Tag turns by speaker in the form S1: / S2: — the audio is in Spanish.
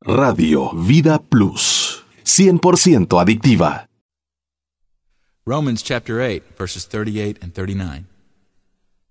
S1: Radio Vida Plus, 100% adictiva.
S2: Romans chapter 8, verses 38 and 39.